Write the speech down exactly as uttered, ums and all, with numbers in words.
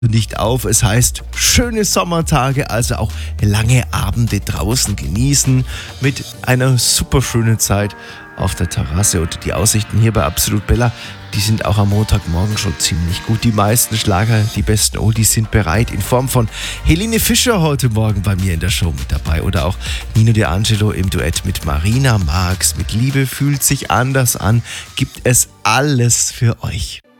nicht auf. Es heißt schöne Sommertage, also auch lange Abende draußen genießen mit einer super schönen Zeit auf der Terrasse. Und die Aussichten hier bei Absolut Bella, die sind auch am Montagmorgen schon ziemlich gut. Die meisten Schlager, die besten Oldies sind bereit in Form von Helene Fischer heute Morgen bei mir in der Show mit dabei. Oder auch Nino De Angelo im Duett mit Marina Marx. Mit Liebe fühlt sich anders an. Gibt es alles für euch.